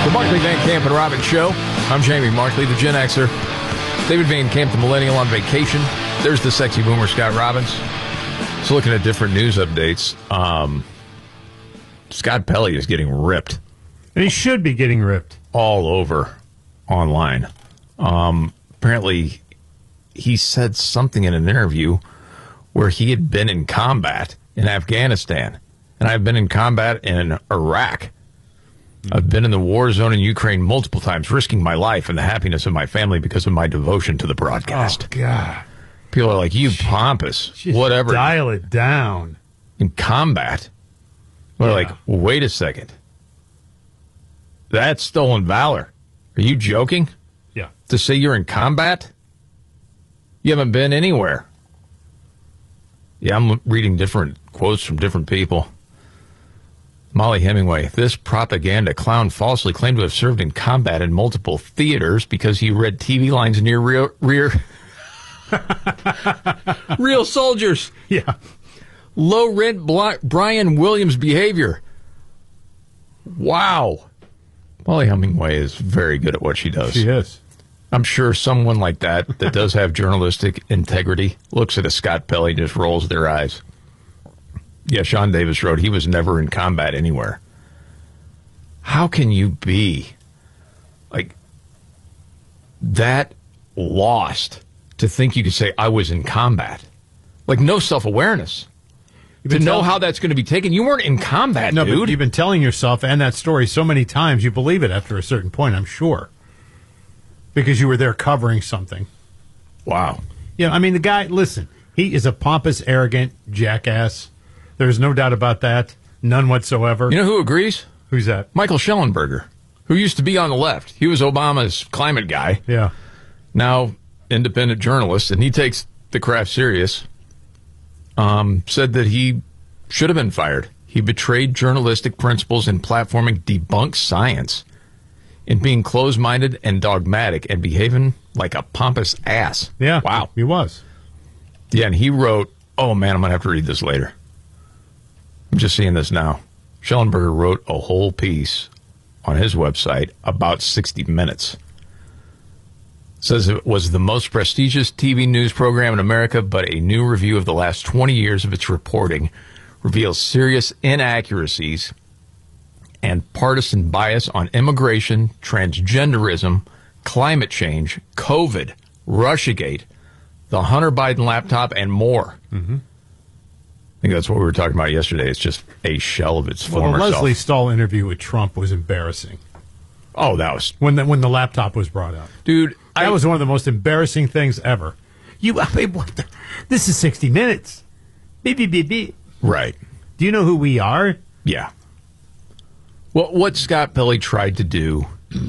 The Markley, Van Camp, and Robbins Show. I'm Jamie Markley, the Gen Xer. David Van Camp, the Millennial on vacation. There's the sexy boomer, Scott Robbins. So looking at different news updates, Scott Pelley is getting ripped. And he should be getting ripped. All over online. Apparently, he said something in an interview where he had been in combat in Afghanistan. And I've been in combat in Iraq. I've been in the war zone in Ukraine multiple times, risking my life and the happiness of my family because of my devotion to the broadcast. Oh, God. People are like, you pompous, Just whatever. Dial it down. In combat? We're like, wait a second. That's stolen valor. Are you joking? Yeah. To say you're in combat? You haven't been anywhere. Yeah, I'm reading different quotes from different people. Molly Hemingway, this propaganda clown falsely claimed to have served in combat in multiple theaters because he read TV lines near real soldiers. Yeah. Low rent Brian Williams behavior. Wow. Molly Hemingway is very good at what she does. She is. I'm sure someone like that does have journalistic integrity looks at a Scott Pelley and just rolls their eyes. Yeah, Sean Davis wrote he was never in combat anywhere. How can you be like that lost to think you could say I was in combat? Like no self-awareness. To know how that's going to be taken. You weren't in combat, no, dude. But you've been telling yourself and that story so many times, you believe it after a certain point, I'm sure. Because you were there covering something. Wow. Yeah, I mean, the guy, listen, he is a pompous, arrogant jackass. There's no doubt about that. None whatsoever. You know who agrees? Who's that? Michael Schellenberger, who used to be on the left. He was Obama's climate guy. Yeah. Now, independent journalist, and he takes the craft serious. Said that he should have been fired. He betrayed journalistic principles in platforming debunked science, in being closed-minded and dogmatic and behaving like a pompous ass. Yeah. Wow. He was. Yeah, and he wrote, oh, man, I'm going to have to read this later. I'm just seeing this now. Schellenberger wrote a whole piece on his website about 60 Minutes. Says it was the most prestigious TV news program in America, but a new review of the last 20 years of its reporting reveals serious inaccuracies and partisan bias on immigration, transgenderism, climate change, COVID, Russiagate, the Hunter Biden laptop, and more. Mm-hmm. I think that's what we were talking about yesterday. It's just a shell of its former self. The Leslie Stahl interview with Trump was embarrassing. Oh, that was... When the laptop was brought up. Dude, that was one of the most embarrassing things ever. This is 60 Minutes. Beep, beep, beep, beep. Right. Do you know who we are? Yeah. Well, what Scott Pelley tried to do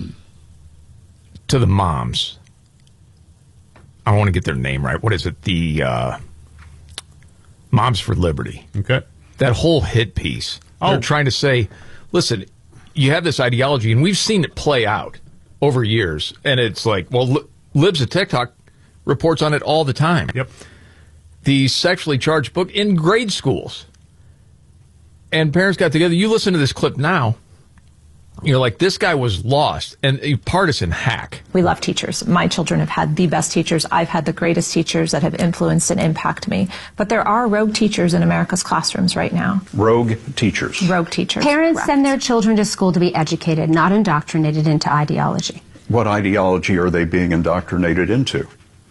to the moms, I don't want to get their name right. What is it? The Moms for Liberty. Okay. That whole hit piece. They're trying to say, listen, you have this ideology, and we've seen it play out over years. And it's like, well, Libs of TikTok reports on it all the time. Yep. The sexually charged book in grade schools. And parents got together. You listen to this clip now. You're like, this guy was lost and a partisan hack. We love teachers. My children have had the best teachers. I've had the greatest teachers that have influenced and impacted me. But there are rogue teachers in America's classrooms right now. Rogue teachers. Rogue teachers. Parents correct. send their children to school to be educated, not indoctrinated into ideology. What ideology are they being indoctrinated into?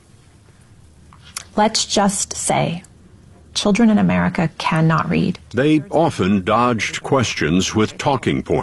Let's just say children in America cannot read. They often dodged questions with talking points.